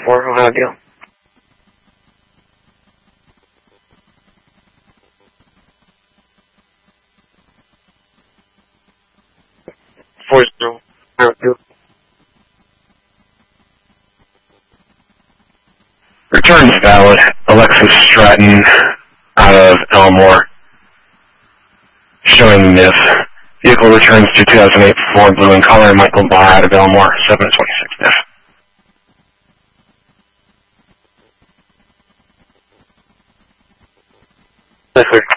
4, Ohio deal. Four zero. Return is valid. Alexis Stratton out of Elmore. Showing miss. Vehicle returns to 2008 Ford Blue in color. Michael Barr out of Elmore. 726 miss. That's clear.